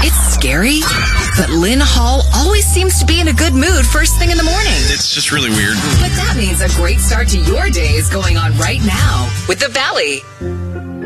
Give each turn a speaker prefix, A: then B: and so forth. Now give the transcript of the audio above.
A: It's scary, but Lynn Hall always seems to be in a good mood first thing in the morning.
B: It's just really weird.
A: But that means a great start to your day is going on right now with The Valley.